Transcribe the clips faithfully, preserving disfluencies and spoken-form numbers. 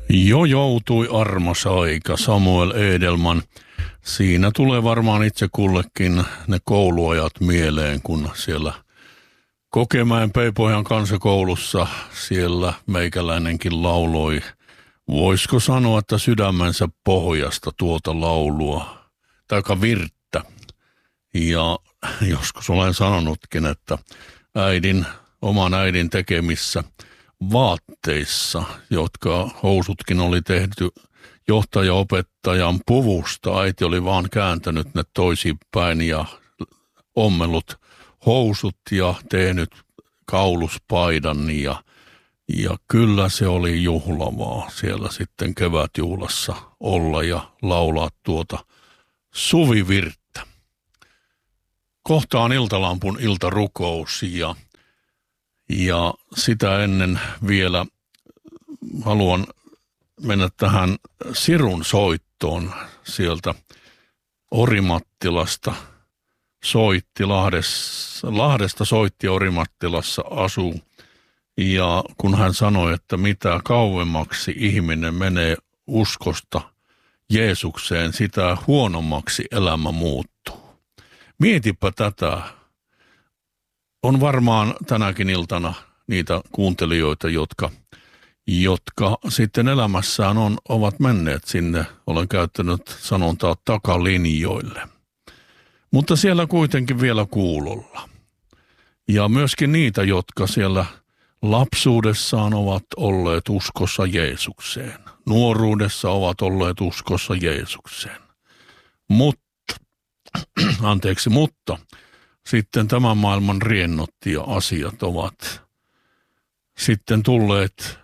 Jo joutui armas aika, Samuel Edelman. Siinä tulee varmaan itse kullekin ne kouluajat mieleen, kun siellä Kokemäen Peipojan kansakoulussa siellä meikäläinenkin lauloi. Voisiko sanoa, että sydämensä pohjasta tuota laulua, taika virttä. Ja joskus olen sanonutkin, että äidin, oman äidin tekemissä vaatteissa, jotka housutkin oli tehty johtajaopettajan puvusta. Äiti oli vaan kääntänyt ne toisinpäin ja ommellut housut ja tehnyt kauluspaidan ja, ja kyllä se oli juhlavaa siellä sitten kevätjuhlassa olla ja laulaa tuota suvivirttä. Kohta on Iltalampun iltarukous ja Ja sitä ennen vielä haluan mennä tähän sirun soittoon sieltä Orimattilasta. Soitti Lahdessa, Lahdesta soitti Orimattilassa asuu. Ja kun hän sanoi, että mitä kauemmaksi ihminen menee uskosta Jeesukseen, sitä huonommaksi elämä muuttuu. Mietipä tätä. On varmaan tänäkin iltana niitä kuuntelijoita, jotka, jotka sitten elämässään on, ovat menneet sinne, olen käyttänyt sanontaa takalinjoille. Mutta siellä kuitenkin vielä kuulolla. Ja myöskin niitä, jotka siellä lapsuudessaan ovat olleet uskossa Jeesukseen. Nuoruudessa ovat olleet uskossa Jeesukseen. Mutta, anteeksi, mutta... Sitten tämän maailman riennot ja asiat ovat sitten tulleet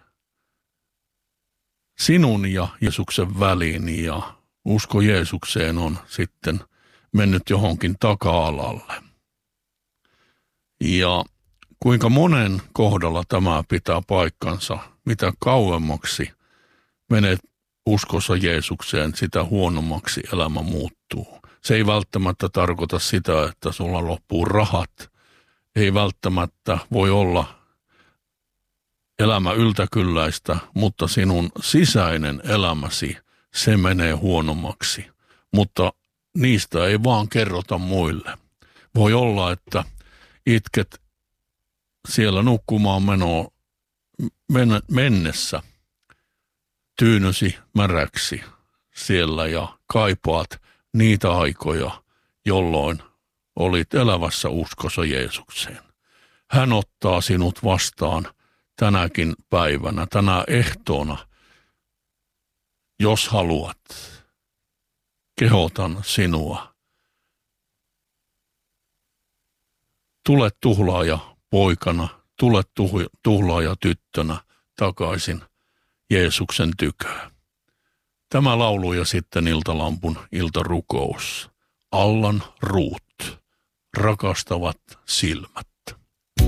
sinun ja Jeesuksen väliin ja usko Jeesukseen on sitten mennyt johonkin taka-alalle. Ja kuinka monen kohdalla tämä pitää paikkansa, mitä kauemmaksi menet uskossa Jeesukseen, sitä huonommaksi elämä muuttuu. Se ei välttämättä tarkoita sitä, että sulla loppuu rahat. Ei välttämättä voi olla elämä yltäkylläistä, mutta sinun sisäinen elämäsi, se menee huonommaksi. Mutta niistä ei vaan kerrota muille. Voi olla, että itket siellä nukkumaan menoa mennessä tyynösi märäksi siellä ja kaipaat niitä aikoja, jolloin olit elävässä uskossa Jeesukseen. Hän ottaa sinut vastaan tänäkin päivänä, tänä ehtoona. Jos haluat, kehotan sinua. Tule tuhlaaja poikana, tule tuhlaaja tyttönä takaisin Jeesuksen tyköön. Tämä laulu ja sitten Iltalampun iltarukous. Allan Ruut, rakastavat silmät.